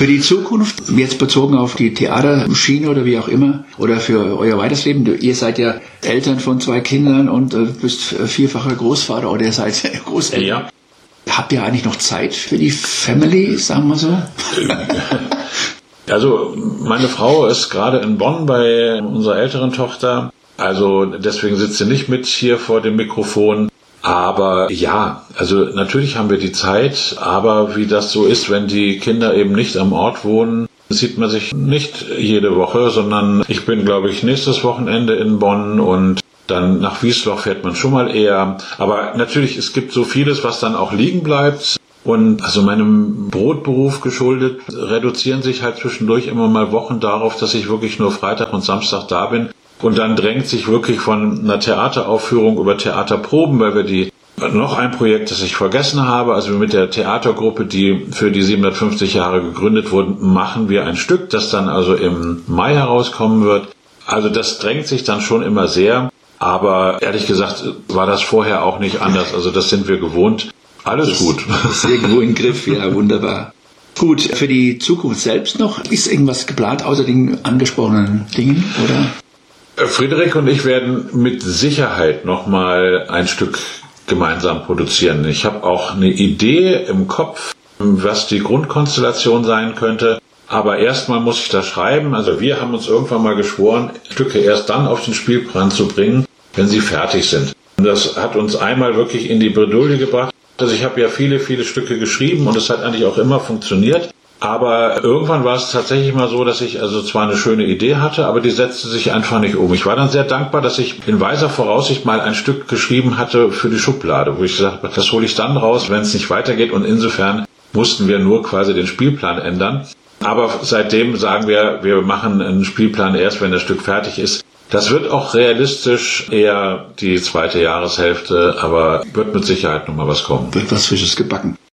Für die Zukunft, jetzt bezogen auf die Theaterschiene oder wie auch immer, oder für euer weiteres Leben, ihr seid ja Eltern von 2 Kindern und bist vierfacher Großvater oder ihr seid Großeltern. Ja. Habt ihr eigentlich noch Zeit für die Family, sagen wir so? Also meine Frau ist gerade in Bonn bei unserer älteren Tochter. Also deswegen sitzt sie nicht mit hier vor dem Mikrofon. Aber ja, also natürlich haben wir die Zeit, aber wie das so ist, wenn die Kinder eben nicht am Ort wohnen, sieht man sich nicht jede Woche, sondern ich bin, glaube ich, nächstes Wochenende in Bonn und dann nach Wiesloch fährt man schon mal eher. Aber natürlich, es gibt so vieles, was dann auch liegen bleibt. Und also meinem Brotberuf geschuldet, reduzieren sich halt zwischendurch immer mal Wochen darauf, dass ich wirklich nur Freitag und Samstag da bin. Und dann drängt sich wirklich von einer Theateraufführung über Theaterproben, weil wir noch ein Projekt, das ich vergessen habe, also mit der Theatergruppe, die für die 750 Jahre gegründet wurden, machen wir ein Stück, das dann also im Mai herauskommen wird. Also das drängt sich dann schon immer sehr, aber ehrlich gesagt war das vorher auch nicht anders, also das sind wir gewohnt. Alles gut. Das ist irgendwo im Griff, ja, wunderbar. Gut, für die Zukunft selbst noch, ist irgendwas geplant, außer den angesprochenen Dingen, oder? Friederike und ich werden mit Sicherheit nochmal ein Stück gemeinsam produzieren. Ich habe auch eine Idee im Kopf, was die Grundkonstellation sein könnte. Aber erstmal muss ich das schreiben. Also wir haben uns irgendwann mal geschworen, Stücke erst dann auf den Spielplan zu bringen, wenn sie fertig sind. Und das hat uns einmal wirklich in die Bredouille gebracht. Also ich habe ja viele, viele Stücke geschrieben und es hat eigentlich auch immer funktioniert. Aber irgendwann war es tatsächlich mal so, dass ich also zwar eine schöne Idee hatte, aber die setzte sich einfach nicht um. Ich war dann sehr dankbar, dass ich in weiser Voraussicht mal ein Stück geschrieben hatte für die Schublade, wo ich gesagt habe, das hole ich dann raus, wenn es nicht weitergeht. Und insofern mussten wir nur quasi den Spielplan ändern. Aber seitdem sagen wir machen einen Spielplan erst, wenn das Stück fertig ist. Das wird auch realistisch eher die zweite Jahreshälfte, aber wird mit Sicherheit noch mal was kommen. Wird was Frisches gebacken.